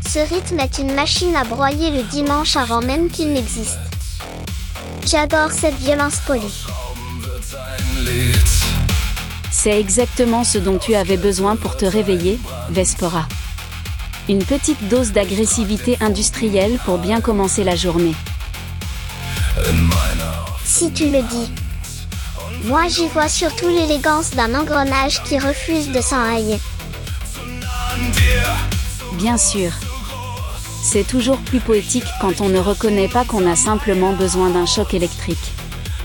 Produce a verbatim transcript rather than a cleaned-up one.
Ce rythme est une machine à broyer le dimanche avant même qu'il n'existe. J'adore cette violence polie. C'est exactement ce dont tu avais besoin pour te réveiller, Vespora. Une petite dose d'agressivité industrielle pour bien commencer la journée. Si tu le dis. Moi j'y vois surtout l'élégance d'un engrenage qui refuse de s'enrayer. Bien sûr. C'est toujours plus poétique quand on ne reconnaît pas qu'on a simplement besoin d'un choc électrique.